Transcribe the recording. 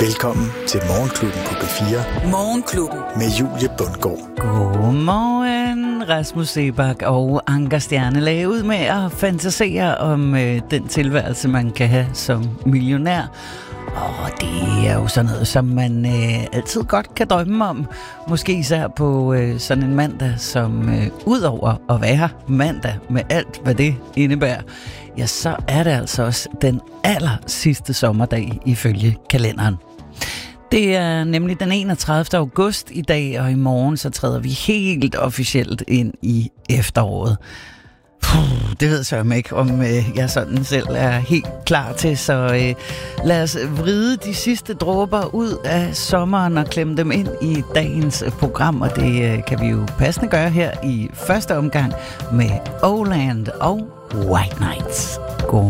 Velkommen til Morgenklubben på P4. Morgenklubben. Med Julie Bundgaard. Godmorgen, Rasmus Seebach og Anker Stjernelage ud med at fantasere om den tilværelse, man kan have som millionær. Og det er jo sådan noget, som man altid godt kan drømme om. Måske især på sådan en mandag, som udover at være mandag med alt, hvad det indebærer, ja, så er det altså også den aller sidste sommerdag ifølge kalenderen. Det er nemlig den 31. august i dag, og i morgen så træder vi helt officielt ind i efteråret. Det ved jeg ikke, om jeg sådan selv er helt klar til, så lad os vride de sidste dråber ud af sommeren og klemme dem ind i dagens program, og det kan vi jo passende gøre her i første omgang med Oland og White Nights. God